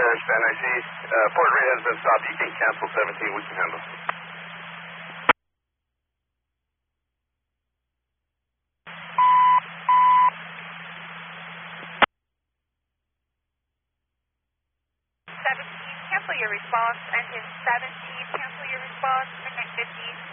Paris, NIC. Port rate has been stopped. You can cancel 17. We can handle. Cancel your response. Engine 17, cancel your response. Midnight 50.